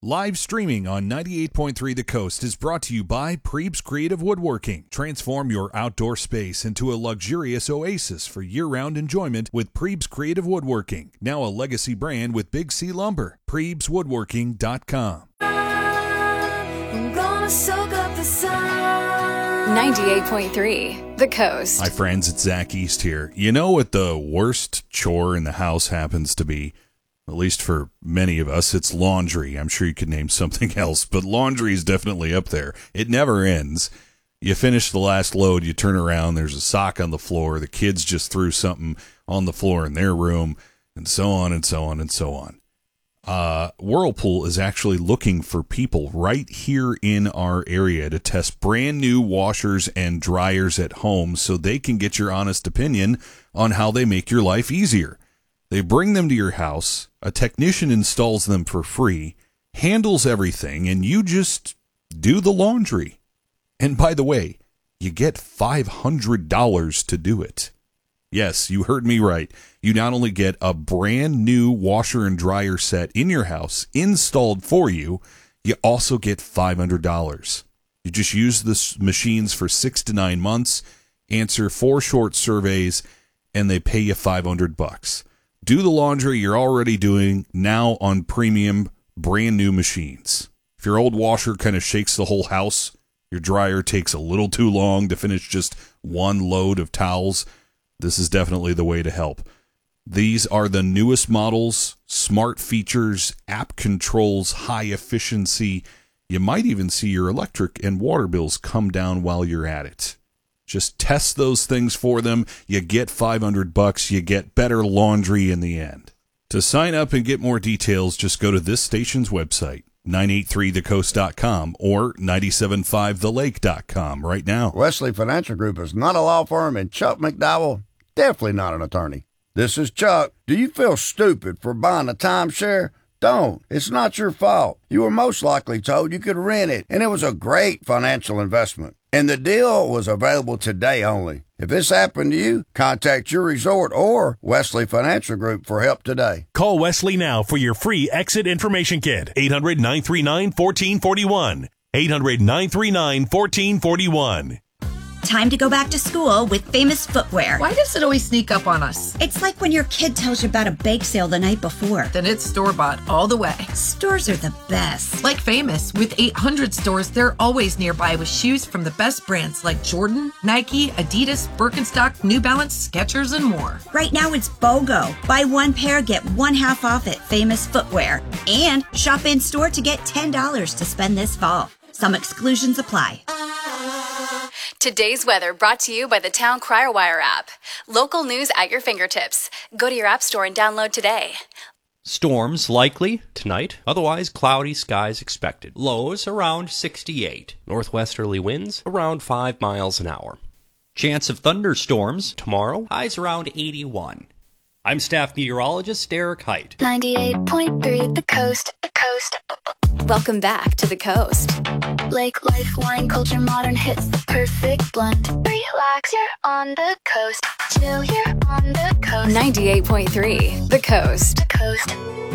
Live streaming on 98.3 The Coast is brought to you by Preeb's Creative Woodworking. Transform your outdoor space into a luxurious oasis for year-round enjoyment with Preeb's Creative Woodworking, now a legacy brand with Big C Lumber. PreebsWoodworking.com. I'm gonna soak up the sun. 98.3 The Coast. Hi friends, it's Zach East here. You know what the worst chore in the house happens to be? At least for many of us, it's laundry. I'm sure you could name something else, but laundry is definitely up there. It never ends. You finish the last load, you turn around, there's a sock on the floor, the kids just threw something on the floor in their room, and so on and so on and so on. Whirlpool is actually looking for people right here in our area to test brand new washers and dryers at home so they can get your honest opinion on how they make your life easier. They bring them to your house, a technician installs them for free, handles everything, and you just do the laundry. And by the way, you get $500 to do it. Yes, you heard me right. You not only get a brand new washer and dryer set in your house installed for you, you also get $500. You just use the machines for 6 to 9 months, answer 4 short surveys, and they pay you $500. Do the laundry you're already doing now on premium, brand new machines. If your old washer kind of shakes the whole house, your dryer takes a little too long to finish just one load of towels, this is definitely the way to help. These are the newest models, smart features, app controls, high efficiency. You might even see your electric and water bills come down while you're at it. Just test those things for them. You get $500. You get better laundry in the end. To sign up and get more details, just go to this station's website, 983thecoast.com or 975thelake.com right now. Wesley Financial Group is not a law firm, and Chuck McDowell, definitely not an attorney. This is Chuck. Do you feel stupid for buying a timeshare? Don't. It's not your fault. You were most likely told you could rent it, and it was a great financial investment. And the deal was available today only. If this happened to you, contact your resort or Wesley Financial Group for help today. Call Wesley now for your free exit information kit. 800-939-1441. 800-939-1441. Time to go back to school with Famous Footwear. Why does it always sneak up on us? It's like when your kid tells you about a bake sale the night before. Then it's store-bought all the way. Stores are the best. Like Famous, with 800 stores, they're always nearby with shoes from the best brands like Jordan, Nike, Adidas, Birkenstock, New Balance, Skechers, and more. Right now it's BOGO. Buy one pair, get one half off at Famous Footwear. And shop in-store to get $10 to spend this fall. Some exclusions apply. Today's weather brought to you by the Town Crier Wire app. Local news at your fingertips. Go to your app store and download today. Storms likely tonight, otherwise cloudy skies expected. Lows around 68. Northwesterly winds around 5 miles an hour. Chance of thunderstorms tomorrow, highs around 81. I'm staff meteorologist Derek Height. 98.3 The Coast. The Coast. Welcome back to The Coast. Lake life, wine culture, modern hits, the perfect blend. Relax, you're on the coast. Chill, you're on the coast. 98.3 The Coast. The Coast.